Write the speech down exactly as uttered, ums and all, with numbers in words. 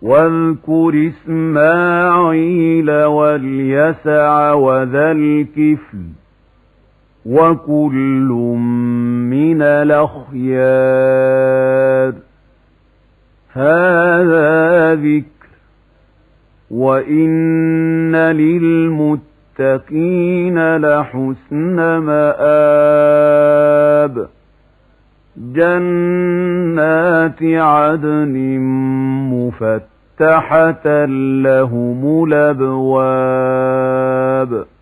واذكر إسماعيل واليسع وذا الكفل وكل من الأخيار هذا ذكر وإن للمتقين لحسن مآب جنات عدن مفتحة لهم الأبواب